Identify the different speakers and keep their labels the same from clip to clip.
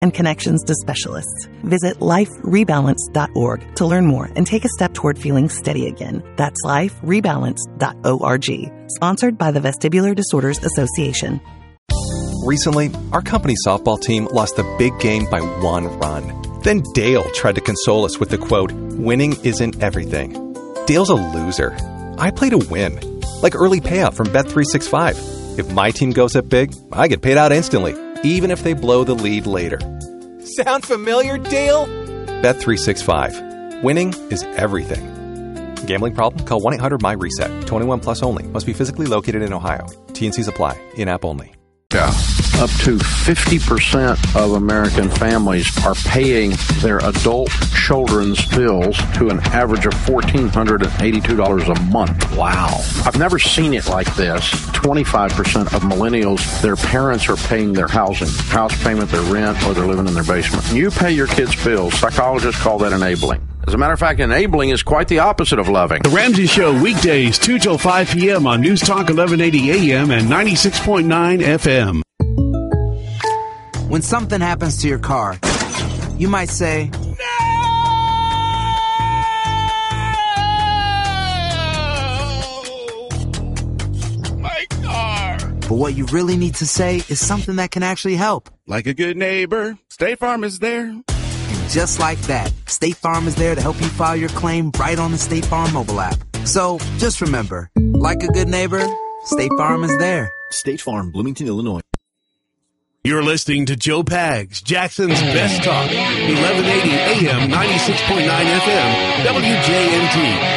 Speaker 1: and connections to specialists. Visit liferebalance.org to learn more and take a step toward feeling steady again. That's liferebalance.org. Sponsored by the Vestibular Disorders Association.
Speaker 2: Recently, our company softball team lost the big game by 1 run. Then Dale tried to console us with the quote, "Winning isn't everything." Dale's a loser. I play to win. Like early payout from Bet365. If my team goes up big, I get paid out instantly, even if they blow the lead later. Sound familiar, Dale? Bet365. Winning is everything. Gambling problem? Call 1-800-MY-RESET. 21 plus only. Must be physically located in Ohio. T&Cs apply. In-app only.
Speaker 3: Yeah. Up to 50% of American families are paying their adult children's bills to an average of $1,482 a month. Wow. I've never seen it like this. 25% of millennials, their parents are paying their house payment, their rent, or they're living in their basement. You pay your kids' bills. Psychologists call that enabling. As a matter of fact, enabling is quite the opposite of loving.
Speaker 4: The Ramsey Show, weekdays, 2 till 5 p.m. on News Talk 1180 AM and 96.9 FM.
Speaker 5: When something happens to your car, you might say,
Speaker 6: My car!
Speaker 5: But what you really need to say is something that can actually help.
Speaker 6: Like a good neighbor, State Farm is there.
Speaker 5: And just like that, State Farm is there to help you file your claim right on the State Farm mobile app. So just remember, like a good neighbor, State Farm is there.
Speaker 7: State Farm, Bloomington, Illinois.
Speaker 4: You're listening to Joe Pags, Jackson's Best Talk, 1180 AM, 96.9 FM, WJMT.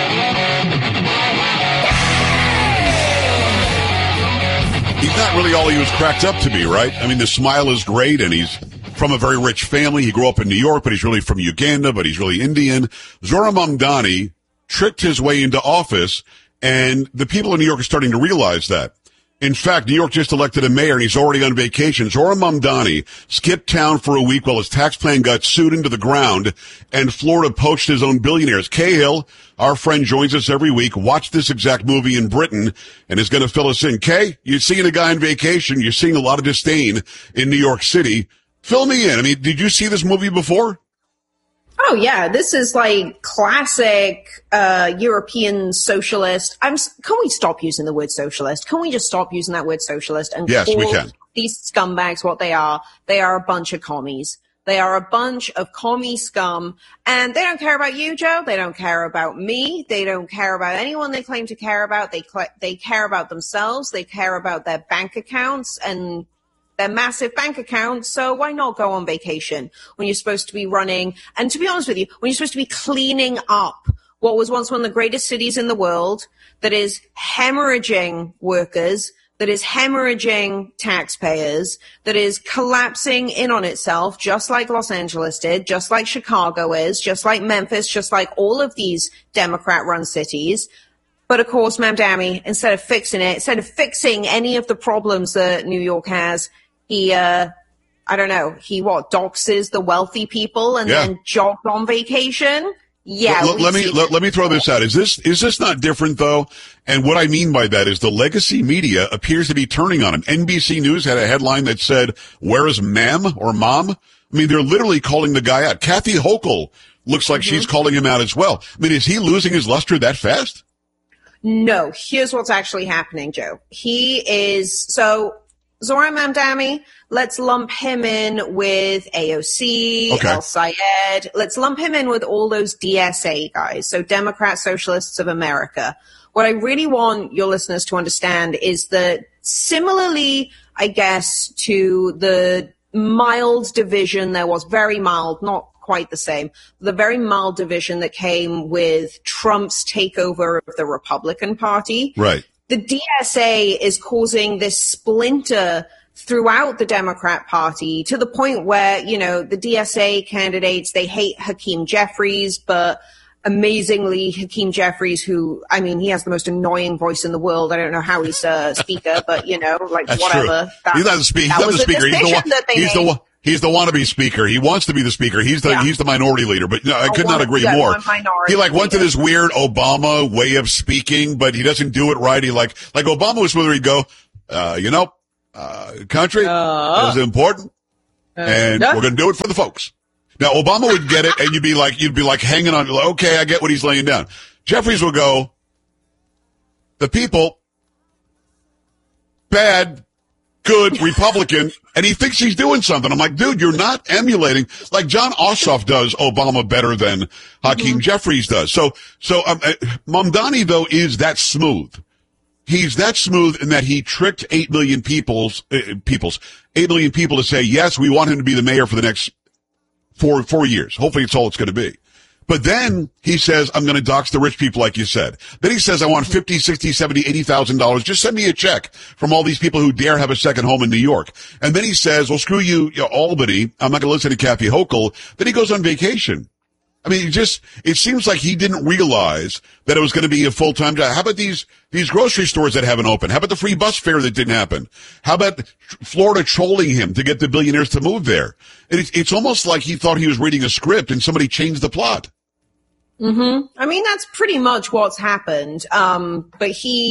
Speaker 8: He's not really all he was cracked up to be, right? I mean, the smile is great, and he's from a very rich family. He grew up in New York, but he's really from Uganda, but he's really Indian. Zohran Mamdani tricked his way into office, and the people in New York are starting to realize that. In fact, New York just elected a mayor, and he's already on vacation. Zohran Mamdani skipped town for a week while his tax plan got sued into the ground, and Florida poached his own billionaires. Cahill, our friend, joins us every week, watched this exact movie in Britain, and is going to fill us in. Kay, you're seeing a guy on vacation. You're seeing a lot of disdain in New York City. Fill me in. I mean, did you see this movie before?
Speaker 9: Oh, yeah. This is like classic European socialist. Can we stop using the word socialist? Can we just stop using that word socialist? And
Speaker 8: yes, we can.
Speaker 9: These scumbags, what they are a bunch of commies. They are a bunch of commie scum, and they don't care about you, Joe. They don't care about me. They don't care about anyone they claim to care about. They care about themselves. They care about their bank accounts and their massive bank accounts. So why not go on vacation when you're supposed to be running? And to be honest with you, when you're supposed to be cleaning up what was once one of the greatest cities in the world, that is hemorrhaging workers, that is hemorrhaging taxpayers, that is collapsing in on itself, just like Los Angeles did, just like Chicago is, just like Memphis, just like all of these Democrat-run cities. But of course, Mamdani, instead of fixing any of the problems that New York has, he doxes the wealthy people and then jogs on vacation. Yeah.
Speaker 8: Let me throw this out. Is this not different though? And what I mean by that is the legacy media appears to be turning on him. NBC News had a headline that said, "Where is ma'am or mom?" I mean, they're literally calling the guy out. Kathy Hochul looks like she's calling him out as well. I mean, is he losing his luster that fast?
Speaker 9: No, here's what's actually happening, Joe. Zohran Mamdani, let's lump him in with AOC, El Sayed. Let's lump him in with all those DSA guys, so Democrat Socialists of America. What I really want your listeners to understand is that similarly, I guess, to the mild division, there was very mild, not quite the same, the very mild division that came with Trump's takeover of the Republican Party.
Speaker 8: Right.
Speaker 9: The DSA is causing this splinter throughout the Democrat Party to the point where, the DSA candidates, they hate Hakeem Jeffries, but amazingly, Hakeem Jeffries, he has the most annoying voice in the world. I don't know how he's a speaker, but,
Speaker 8: That's
Speaker 9: whatever.
Speaker 8: He's not the speaker. He's the wannabe speaker. He wants to be the speaker. He's the minority leader. But I could not agree more. He went to this weird Obama way of speaking, but he doesn't do it right. He like Obama was whether he'd go, country is important. and we're going to do it for the folks. Now, Obama would get it, and you'd be like hanging on. Like, okay, I get what he's laying down. Jeffries will go, the people, bad, good, Republican, and he thinks he's doing something. I'm like, dude, you're not emulating. Like John Ossoff does Obama better than Hakeem Jeffries does. So Mamdani, though, is that smooth. He's that smooth in that he tricked 8 million people to say, yes, we want him to be the mayor for the next four years. Hopefully it's all it's going to be. But then he says, I'm going to dox the rich people, like you said. Then he says, I want $50, $60, $70, $80,000. Just send me a check from all these people who dare have a second home in New York. And then he says, well, screw you, Albany. I'm not going to listen to Kathy Hochul. Then he goes on vacation. I mean, it seems like he didn't realize that it was going to be a full-time job. How about these grocery stores that haven't opened? How about the free bus fare that didn't happen? How about Florida trolling him to get the billionaires to move there? It's almost like he thought he was reading a script and somebody changed the plot.
Speaker 9: I mean, that's pretty much what's happened. But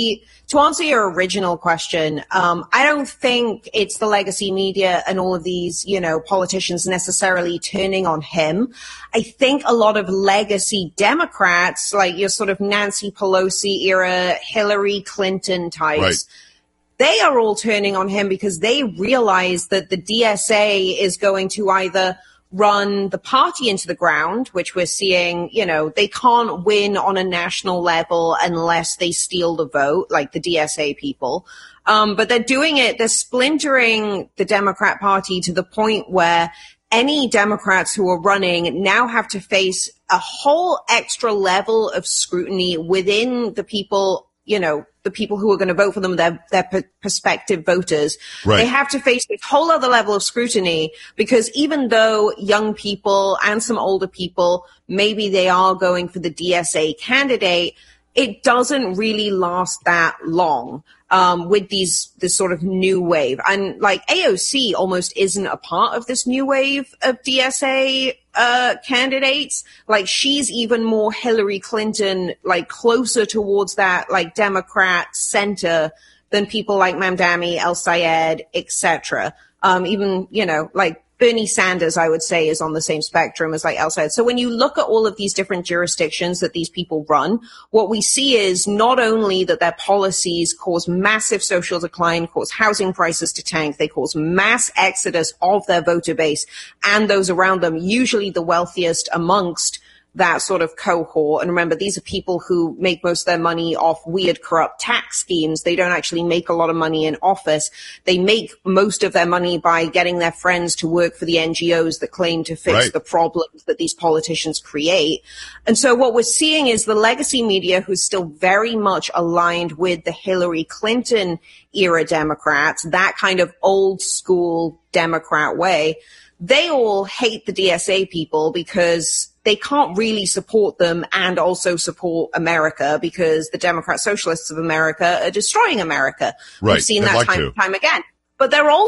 Speaker 9: to answer your original question, I don't think it's the legacy media and all of these, politicians necessarily turning on him. I think a lot of legacy Democrats, like your sort of Nancy Pelosi era, Hillary Clinton types,
Speaker 8: right,
Speaker 9: they are all turning on him because they realize that the DSA is going to either run the party into the ground, which we're seeing, they can't win on a national level unless they steal the vote, like the DSA people. But they're splintering the Democrat Party to the point where any Democrats who are running now have to face a whole extra level of scrutiny within the people, the people who are going to vote for them, their prospective voters.
Speaker 8: Right.
Speaker 9: They have to face this whole other level of scrutiny because even though young people and some older people, maybe they are going for the DSA candidate, it doesn't really last that long with this sort of new wave. And like AOC almost isn't a part of this new wave of DSA candidates. Like she's even more Hillary Clinton, like closer towards that like Democrat center than people like Mamdani, El Sayed, etc. Even, like Bernie Sanders, I would say, is on the same spectrum as like El Sayed. So when you look at all of these different jurisdictions that these people run, what we see is not only that their policies cause massive social decline, cause housing prices to tank, they cause mass exodus of their voter base and those around them, usually the wealthiest amongst that sort of cohort. And remember, these are people who make most of their money off weird, corrupt tax schemes. They don't actually make a lot of money in office. They make most of their money by getting their friends to work for the NGOs that claim to fix the problems that these politicians create. And so what we're seeing is the legacy media, who's still very much aligned with the Hillary Clinton era Democrats, that kind of old school Democrat way, they all hate the DSA people because they can't really support them and also support America because the Democrat Socialists of America are destroying America.
Speaker 8: Right.
Speaker 9: We've seen that time and time again. But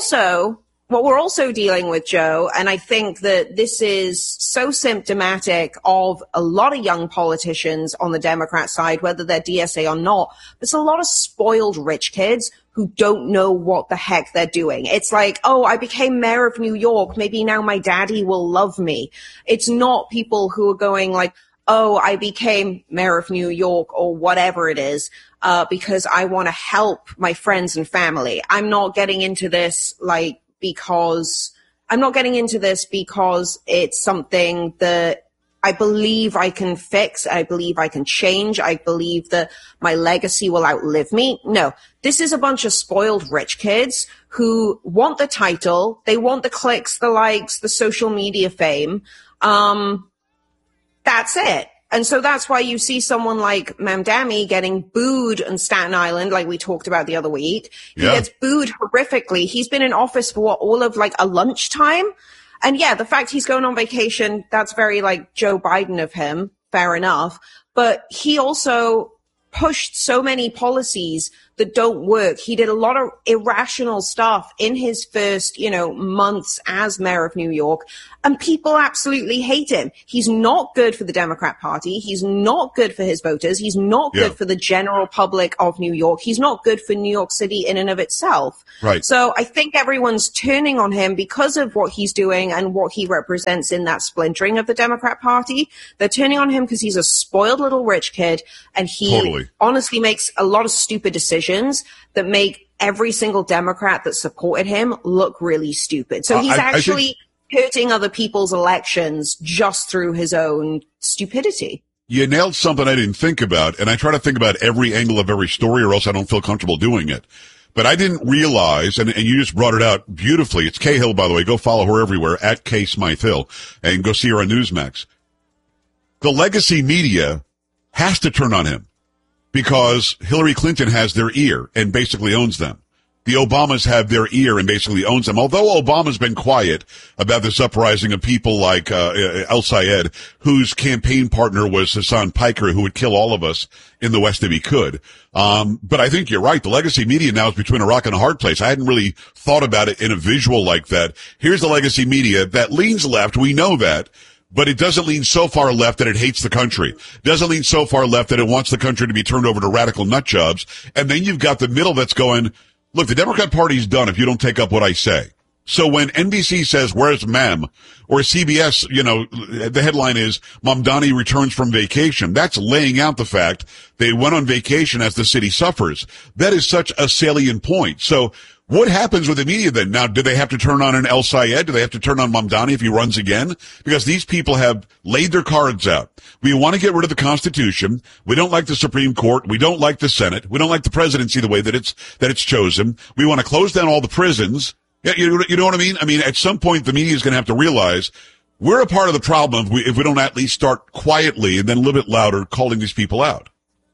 Speaker 9: what we're also dealing with, Joe, and I think that this is so symptomatic of a lot of young politicians on the Democrat side, whether they're DSA or not, there's a lot of spoiled rich kids who don't know what the heck they're doing. It's like, oh, I became mayor of New York. Maybe now my daddy will love me. It's not people who are going like, oh, I became mayor of New York or whatever it is, because I want to help my friends and family. I'm not getting into this because it's something that I believe I can fix. I believe I can change. I believe that my legacy will outlive me. No, this is a bunch of spoiled rich kids who want the title. They want the clicks, the likes, the social media fame. That's it. And so that's why you see someone like Mamdani getting booed on Staten Island, like we talked about the other week. He gets booed horrifically. He's been in office for all of like a lunchtime. And yeah, the fact he's going on vacation, that's very like Joe Biden of him. Fair enough. But he also pushed so many policies that don't work. He did a lot of irrational stuff in his first, months as mayor of New York, and people absolutely hate him. He's not good for the Democrat Party. He's not good for his voters. He's not good for the general public of New York. He's not good for New York City in and of itself.
Speaker 8: Right.
Speaker 9: So I think everyone's turning on him because of what he's doing and what he represents in that splintering of the Democrat Party. They're turning on him because he's a spoiled little rich kid, and he honestly makes a lot of stupid decisions that make every single Democrat that supported him look really stupid. So he's actually hurting other people's elections just through his own stupidity.
Speaker 8: You nailed something I didn't think about, and I try to think about every angle of every story, or else I don't feel comfortable doing it. But I didn't realize, and you just brought it out beautifully. It's Kay Hill, by the way. Go follow her everywhere, at Kay Smythe Hill, and go see her on Newsmax. The legacy media has to turn on him because Hillary Clinton has their ear and basically owns them. The Obamas have their ear and basically owns them. Although Obama's been quiet about this uprising of people like El Sayed, whose campaign partner was Hassan Piker, who would kill all of us in the West if he could. But I think you're right. The legacy media now is between a rock and a hard place. I hadn't really thought about it in a visual like that. Here's the legacy media that leans left. We know that. But it doesn't lean so far left that it hates the country. It doesn't lean so far left that it wants the country to be turned over to radical nut jobs. And then you've got the middle that's going, look, the Democrat Party's done if you don't take up what I say. So when NBC says, where's Mem? Or CBS, the headline is, Mamdani returns from vacation. That's laying out the fact they went on vacation as the city suffers. That is such a salient point. So what happens with the media then? Now, do they have to turn on an El Sayed? Do they have to turn on Mamdani if he runs again? Because these people have laid their cards out. We want to get rid of the Constitution. We don't like the Supreme Court. We don't like the Senate. We don't like the presidency the way that it's chosen. We want to close down all the prisons. Yeah, you know what I mean? I mean, at some point, the media is going to have to realize we're a part of the problem if we don't at least start quietly and then a little bit louder calling these people out.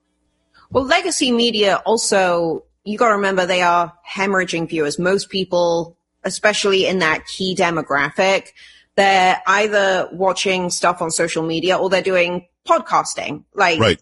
Speaker 9: Well, legacy media also, you got to remember, they are hemorrhaging viewers. Most people, especially in that key demographic, they're either watching stuff on social media or they're doing podcasting. Like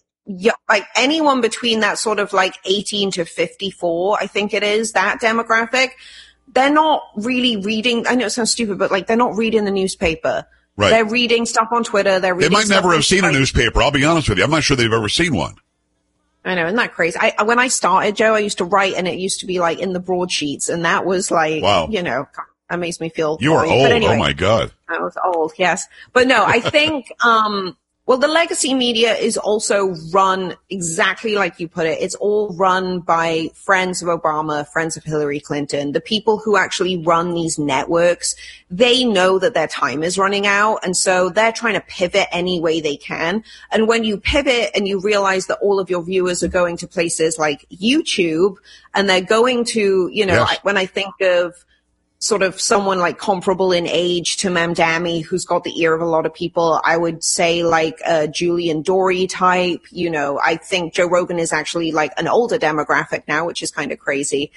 Speaker 9: anyone between that sort of 18 to 54, I think it is, that demographic, they're not really reading. I know it sounds stupid, but they're not reading the newspaper. Right. They're reading stuff on Twitter. They
Speaker 8: might never have seen a newspaper. I'll be honest with you. I'm not sure they've ever seen one.
Speaker 9: I know, isn't that crazy? When I started, Joe, I used to write, and it used to be in the broadsheets, and that was
Speaker 8: wow.
Speaker 9: That makes me feel.
Speaker 8: You are old. But anyway, oh my God.
Speaker 9: I was old, yes. But no, I think, the legacy media is also run exactly like you put it. It's all run by friends of Obama, friends of Hillary Clinton. The people who actually run these networks, they know that their time is running out. And so they're trying to pivot any way they can. And when you pivot and you realize that all of your viewers are going to places like YouTube, and they're going to, when I think of sort of someone comparable in age to Mamdani, who's got the ear of a lot of people, I would say a Julian Dory type. I think Joe Rogan is actually an older demographic now, which is kind of crazy.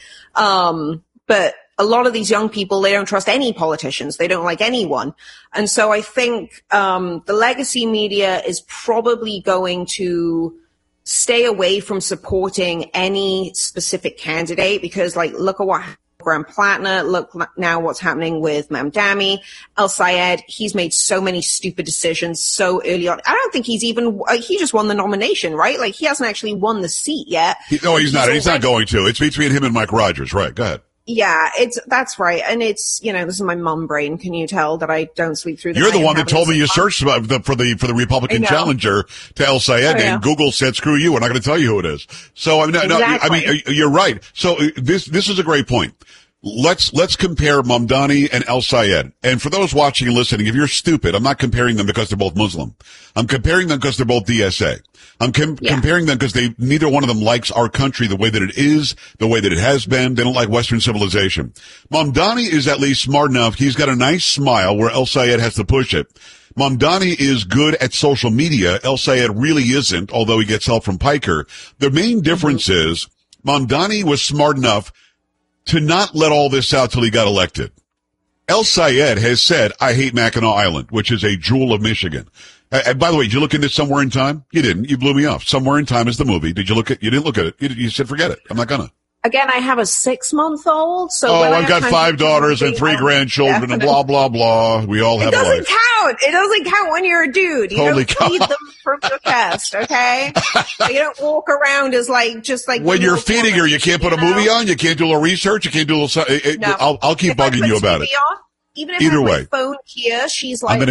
Speaker 9: But a lot of these young people, they don't trust any politicians. They don't like anyone. And so I think, the legacy media is probably going to stay away from supporting any specific candidate because look at what Graham Plattner, look now what's happening with Mamdani. El Sayed, he's made so many stupid decisions so early on. I don't think he's even, he just won the nomination, right? He hasn't actually won the seat yet.
Speaker 8: He's not. He's not going to. It's between him and Mike Rogers. Right. Go ahead.
Speaker 9: Yeah, that's right. And it's, this is my mum brain. Can you tell that I don't sleep through the night?
Speaker 8: You're the one that told me you searched for the Republican challenger to El Sayed, and Google said, screw you. We're not going to tell you who it is. So, you're right. So this is a great point. Let's compare Mamdani and El Sayed. And for those watching and listening, if you're stupid, I'm not comparing them because they're both Muslim. I'm comparing them because they're both DSA. I'm comparing them because neither one of them likes our country the way that it is, the way that it has been. They don't like Western civilization. Mamdani is at least smart enough. He's got a nice smile where El Sayed has to push it. Mamdani is good at social media. El Sayed really isn't, although he gets help from Piker. The main difference is Mamdani was smart enough to not let all this out till he got elected. El Sayed has said, I hate Mackinac Island, which is a jewel of Michigan. And by the way, did you look into Somewhere in Time? You didn't. You blew me off. Somewhere in Time is the movie. You didn't look at it. You said, forget it. I'm not gonna.
Speaker 9: Again, I have a 6-month-old. So
Speaker 8: I've got 5 daughters and 3 grandchildren and blah, blah, blah. We all have a life.
Speaker 9: It doesn't count. It doesn't count when you're a dude. You don't feed them from your chest, okay? You don't walk around as just like
Speaker 8: when you're feeding her, you can't put a movie on. You can't do a little research. You can't do a little. No. I'll keep bugging you about it.
Speaker 9: Even if I have my phone here, she's like,